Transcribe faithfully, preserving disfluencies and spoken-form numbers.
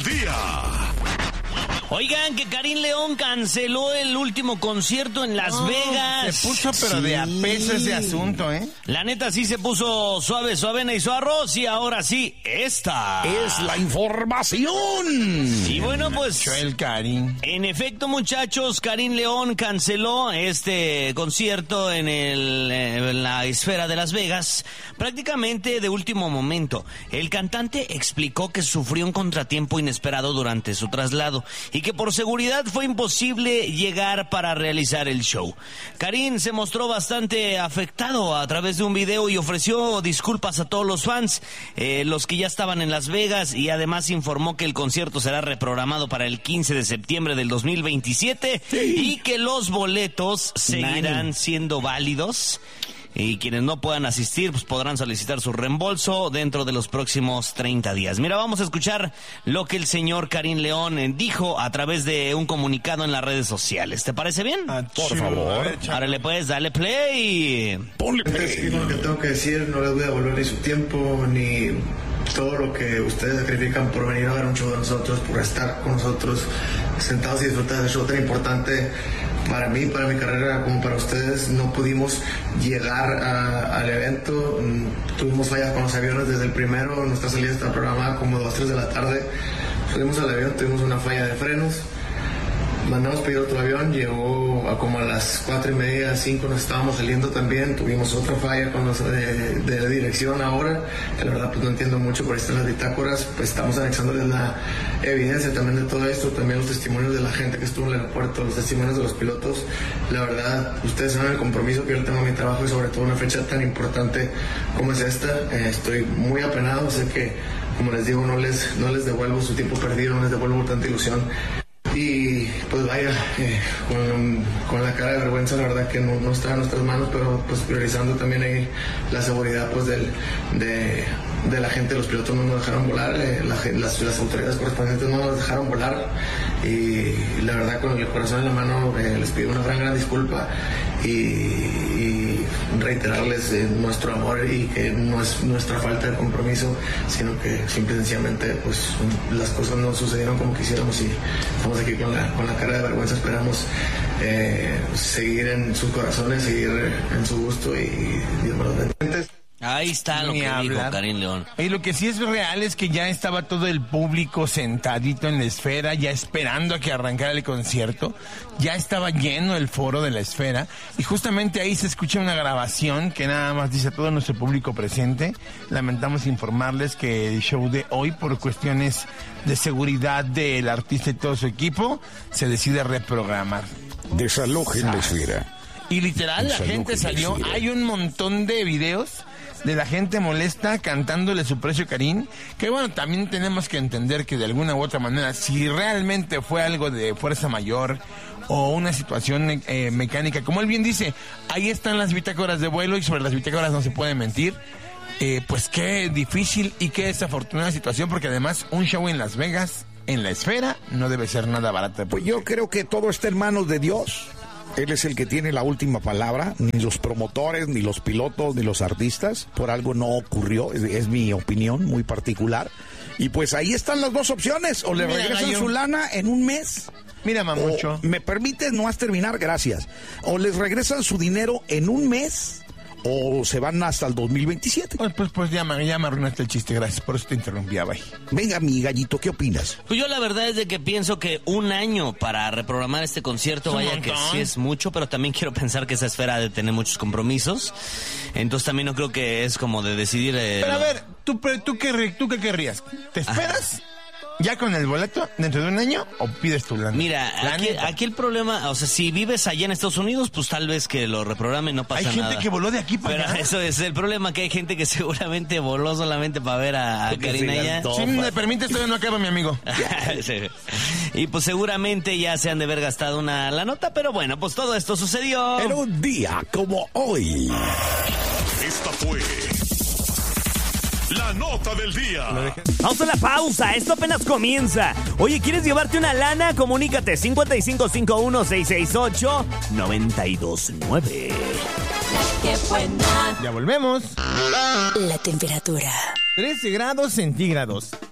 del día. Oigan, que Karim León canceló el último concierto en Las oh, Vegas. Se puso pero sí. de a peso ese asunto, ¿eh? La neta sí se puso suave, suavena y su arroz. Y ahora sí, esta es la información. Y bueno, pues... el Karim. En efecto, muchachos, Karim León canceló este concierto en, el, en la esfera de Las Vegas prácticamente de último momento. El cantante explicó que sufrió un contratiempo inesperado durante su traslado y que por seguridad fue imposible llegar para realizar el show. Karim se mostró bastante afectado a través de un video y ofreció disculpas a todos los fans, eh, los que ya estaban en Las Vegas, y además informó que el concierto será reprogramado para el quince de septiembre del dos mil veintisiete sí. y que los boletos seguirán Man. siendo válidos. Y quienes no puedan asistir, pues podrán solicitar su reembolso dentro de los próximos treinta días. Mira, vamos a escuchar lo que el señor Karim León dijo a través de un comunicado en las redes sociales. ¿Te parece bien? Ah, por favor. Árale pues, dale play. Ponle play. Es lo que tengo que decir, no les voy a devolver ni su tiempo, ni todo lo que ustedes sacrifican por venir a ver un show de nosotros, por estar con nosotros sentados y disfrutar de ese show tan importante para mí, para mi carrera, como para ustedes. No pudimos llegar a, al evento, tuvimos fallas con los aviones desde el primero, nuestra salida estaba programada como dos, tres de la tarde, subimos al avión, tuvimos una falla de frenos, mandamos pedir otro avión, llegó a como a las cuatro y media, cinco, nos estábamos saliendo también, tuvimos otra falla con los de, de dirección ahora, que la verdad pues no entiendo mucho, por ahí están las bitácoras, pues estamos anexándoles la evidencia también de todo esto, también los testimonios de la gente que estuvo en el aeropuerto, los testimonios de los pilotos. La verdad, ustedes saben el compromiso que yo tengo en mi trabajo y sobre todo una fecha tan importante como es esta. Eh, estoy muy apenado, sé que, como les digo, no les, no les devuelvo su tiempo perdido, no les devuelvo tanta ilusión. Y pues vaya, eh, con, con la cara de vergüenza, la verdad que no, no está en nuestras manos, pero pues priorizando también ahí la seguridad pues del, de, de la gente. Los pilotos no nos dejaron volar, eh, la, las, las autoridades correspondientes no nos dejaron volar, y la verdad con el corazón en la mano eh, les pido una gran gran disculpa y, y reiterarles eh, nuestro amor, y que no es nuestra falta de compromiso, sino que simple y sencillamente pues las cosas no sucedieron como quisiéramos, y estamos aquí con la, con la cara de vergüenza. Esperamos eh, seguir en sus corazones, seguir en su gusto, y Dios me los bendiga. Ahí está lo que dijo Karim León. Y lo que sí es real es que ya estaba todo el público sentadito en la esfera, ya esperando a que arrancara el concierto. Ya estaba lleno el foro de la esfera, y justamente ahí se escucha una grabación que nada más dice a todo nuestro público presente: lamentamos informarles que el show de hoy, por cuestiones de seguridad del artista y todo su equipo, se decide reprogramar. Desalojen la esfera. Y literal, la gente salió. Hay un montón de videos de la gente molesta cantándole su precio a Karim, que bueno, también tenemos que entender que de alguna u otra manera, si realmente fue algo de fuerza mayor o una situación eh, mecánica, como él bien dice, ahí están las bitácoras de vuelo, y sobre las bitácoras no se puede mentir. Eh, pues qué difícil y qué desafortunada situación, porque además un show en Las Vegas, en la esfera, no debe ser nada barato. Pues yo creo que todo está en manos de Dios. Él es el que tiene la última palabra, ni los promotores, ni los pilotos, ni los artistas. Por algo no ocurrió, es, es mi opinión muy particular. Y pues ahí están las dos opciones: o le Mira, regresan gallo. su lana en un mes. Mira, mamucho. ¿Me permites no has terminar? Gracias. O les regresan su dinero en un mes, o se van hasta el dos mil veintisiete. Pues, pues, pues ya, me, ya me arruinaste el chiste, gracias, por eso te interrumpía, bye. Venga, mi gallito, ¿qué opinas? Pues yo la verdad es de que pienso que un año para reprogramar este concierto, vaya que sí es mucho, pero también quiero pensar que esa esfera ha de tener muchos compromisos, entonces también no creo que es como de decidir... Eh, pero a lo... ver, ¿tú, tú, qué, ¿tú qué querrías? ¿Te esperas? Ajá. ¿Ya con el boleto dentro de un año o pides tu lana? Mira, aquí, aquí el problema, o sea, si vives allá en Estados Unidos, pues tal vez que lo reprogramen, no pasa nada. Hay gente nada. que voló de aquí para Pero allá. Eso es el problema, que hay gente que seguramente voló solamente para ver a, a Karim allá. Si me permites, todavía no acaba, mi amigo. Sí. Y pues seguramente ya se han de haber gastado una la nota, pero bueno, pues todo esto sucedió en un día como hoy. Esta fue la nota del día. Vamos a la pausa, esto apenas comienza. Oye, ¿quieres llevarte una lana? Comunícate cincuenta y cinco cincuenta y uno, seiscientos sesenta y ocho, noventa y dos nueve. ¡Qué buena! Ya volvemos. La temperatura: trece grados centígrados.